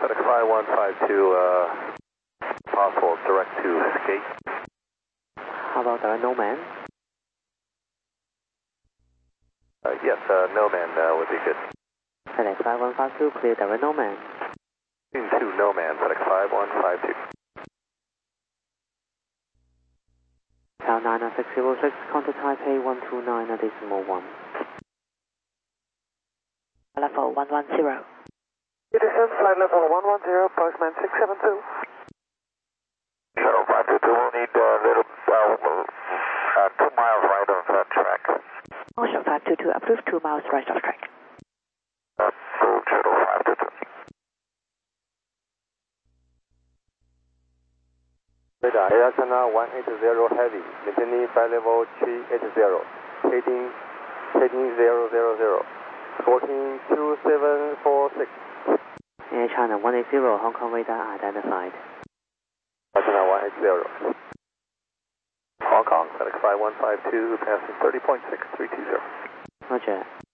FedEx 5152, possible direct to skate. How about Nomad? Yes, Nomad would be good. FedEx 5152, clear direct Nomad. To Nomad, FedEx 5152. Tower 99606, contact Taipei 129.1. Level 110. It is flight level 110, Postman 672. Shuttle 522 will need a little, 2 miles right of track. Ocean 522, approved 2 miles right of track. Approved Shuttle 522. Radar Air China 180 Heavy, maintaining flight level 380, heading 000, 142746. Air China 180, Hong Kong radar identified. Air China 180. Hong Kong, FedEx 5152, passing 30.6320. Roger.